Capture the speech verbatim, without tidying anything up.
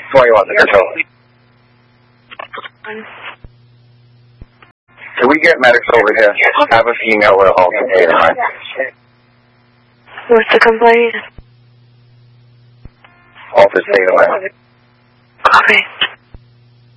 twenty-one to control. Can we get medics over here? I have a female with a halter in mind. What's the complaint? Office state of mind. Copy.